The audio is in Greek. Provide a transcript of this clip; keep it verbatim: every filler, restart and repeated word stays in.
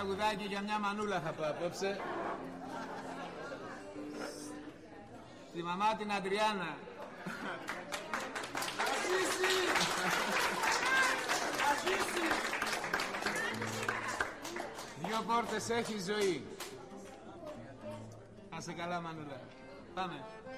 τραγουδάκι για μια μανούλα θα πω απόψε. Τη μαμά την Αντριάννα. Ασύση! Ασύση! Δυο πόρτες έχει ζωή. Να σε καλά μανούλα. Πάμε.